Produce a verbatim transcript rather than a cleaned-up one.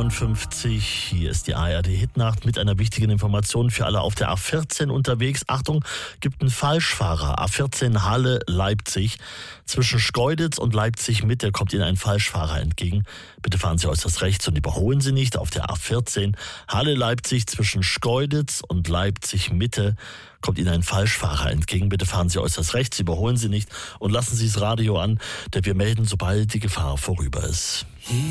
dreiundfünfzig. Hier ist die A R D-Hitnacht mit einer wichtigen Information für alle auf der A vierzehn unterwegs. Achtung, gibt einen Falschfahrer. A vierzehn Halle-Leipzig. Zwischen Schkeuditz und Leipzig-Mitte kommt Ihnen ein Falschfahrer entgegen. Bitte fahren Sie äußerst rechts und überholen Sie nicht. Auf der A vierzehn Halle-Leipzig zwischen Schkeuditz und Leipzig-Mitte kommt Ihnen ein Falschfahrer entgegen. Bitte fahren Sie äußerst rechts, überholen Sie nicht und lassen Sie das Radio an, denn wir melden, sobald die Gefahr vorüber ist.